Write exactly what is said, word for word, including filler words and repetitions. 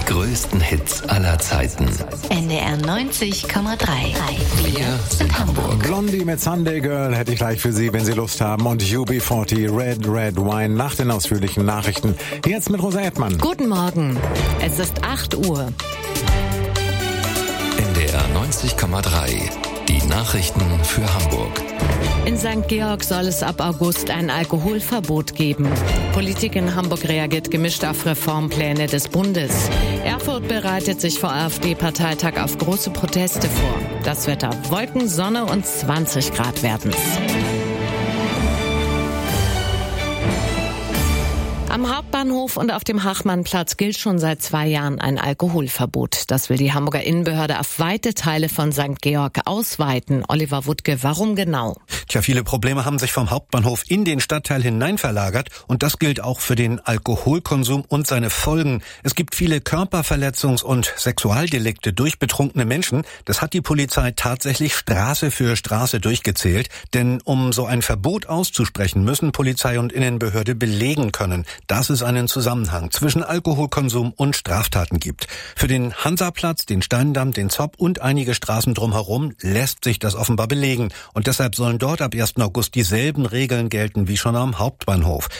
größten Hits aller Zeiten. N D R neunzig Komma drei. Wir sind Hamburg. Blondie mit Sunday Girl hätte ich gleich für Sie, wenn Sie Lust haben. Und U B vierzig, Red Red Wine, nach den ausführlichen Nachrichten. Jetzt mit Rosa Edtmann. Guten Morgen. Es ist acht Uhr. N D R neunzig Komma drei. Die Nachrichten für Hamburg. In Sankt Georg soll es ab August ein Alkoholverbot geben. Politik in Hamburg reagiert gemischt auf Reformpläne des Bundes. Erfurt bereitet sich vor AfD-Parteitag auf große Proteste vor. Das Wetter: Wolken, Sonne und zwanzig Grad werden's. Am Hauptbahnhof und auf dem Hachmannplatz gilt schon seit zwei Jahren ein Alkoholverbot. Das will die Hamburger Innenbehörde auf weite Teile von Sankt Georg ausweiten. Oliver Wuttke, warum genau? Tja, viele Probleme haben sich vom Hauptbahnhof in den Stadtteil hinein verlagert und das gilt auch für den Alkoholkonsum und seine Folgen. Es gibt viele Körperverletzungs- und Sexualdelikte durch betrunkene Menschen. Das hat die Polizei tatsächlich Straße für Straße durchgezählt. Denn um so ein Verbot auszusprechen, müssen Polizei und Innenbehörde belegen können, dass es einen Zusammenhang zwischen Alkoholkonsum und Straftaten gibt. Für den Hansaplatz, den Steindamm, den Zopp und einige Straßen drumherum lässt sich das offenbar belegen. Und deshalb sollen dort ab ersten August dieselben Regeln gelten wie schon am Hauptbahnhof.